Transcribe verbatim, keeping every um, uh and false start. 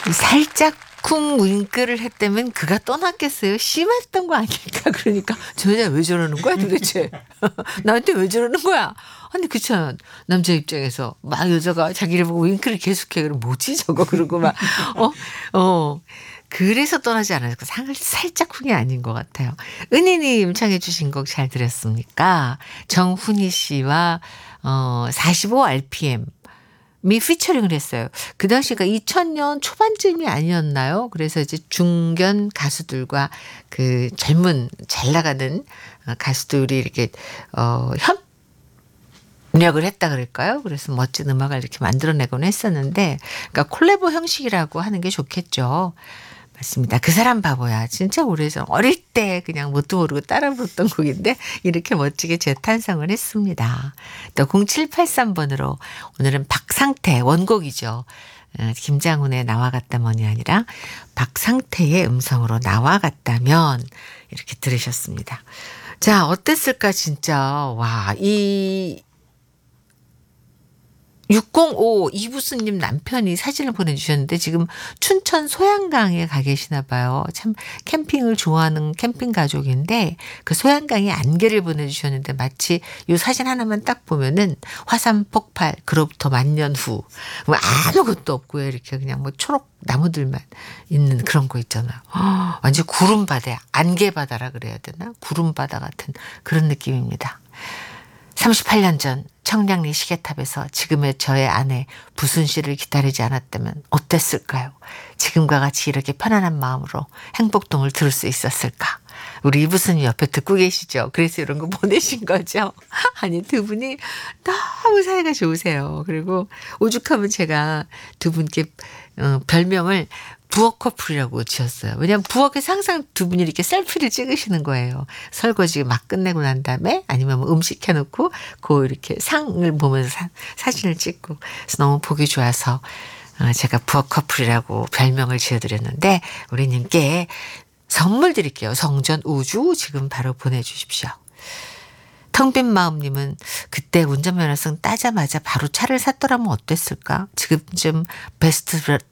살짝 쿵 윙크를 했다면 그가 떠났겠어요. 심했던 거 아닐까. 그러니까 저 여자 왜 저러는 거야 도대체. 나한테 왜 저러는 거야. 아니 그렇잖아. 남자 입장에서 막 여자가 자기를 보고 윙크를 계속해. 그럼 뭐지 저거 그러고 막 어, 어. 그래서 떠나지 않았을까. 상을 살짝 쿵이 아닌 것 같아요. 은희님 청해 주신 곡 잘 들었습니까? 정훈이 씨와 어, 사십오 알피엠 미 피처링을 했어요. 그 당시가 이천 년 초반쯤이 아니었나요? 그래서 이제 중견 가수들과 그 젊은 잘 나가는 가수들이 이렇게 어 협력을 했다 그럴까요? 그래서 멋진 음악을 이렇게 만들어내곤 했었는데, 그러니까 콜라보 형식이라고 하는 게 좋겠죠. 맞습니다. 그 사람 바보야. 진짜 오래전 어릴 때 그냥 뭣도 모르고 따라 불렀던 곡인데 이렇게 멋지게 재탄생을 했습니다. 또 공칠팔삼 번으로 오늘은 박상태 원곡이죠. 김장훈의 나와 같다면이 아니라 박상태의 음성으로 나와 같다면 이렇게 들으셨습니다. 자, 어땠을까 진짜. 와, 이 육공오오 이부수님 남편이 사진을 보내주셨는데 지금 춘천 소양강에 가 계시나 봐요. 참 캠핑을 좋아하는 캠핑 가족인데 그 소양강에 안개를 보내주셨는데 마치 이 사진 하나만 딱 보면은 화산 폭발 그로부터 만년 후 뭐 아무것도 없고요. 이렇게 그냥 뭐 초록 나무들만 있는 그런 거 있잖아요. 허, 완전 구름바다, 안개바다라 그래야 되나? 구름바다 같은 그런 느낌입니다. 삼십팔 년 전 청량리 시계탑에서 지금의 저의 아내 부순 씨를 기다리지 않았다면 어땠을까요? 지금과 같이 이렇게 편안한 마음으로 행복동을 들을 수 있었을까? 우리 이부순이 옆에 듣고 계시죠? 그래서 이런 거 보내신 거죠? 아니 두 분이 너무 사이가 좋으세요. 그리고 오죽하면 제가 두 분께 어, 별명을 부엌 커플이라고 지었어요. 왜냐하면 부엌에서 항상 두 분이 이렇게 셀피를 찍으시는 거예요. 설거지 막 끝내고 난 다음에 아니면 뭐 음식 해놓고 그 이렇게 상을 보면서 사, 사진을 찍고 그래서 너무 보기 좋아서 어, 제가 부엌 커플이라고 별명을 지어드렸는데 우리 님께 선물 드릴게요. 성전 우주 지금 바로 보내주십시오. 텅빈 마음님은 그때 운전면허증 따자마자 바로 차를 샀더라면 어땠을까? 지금쯤 베스트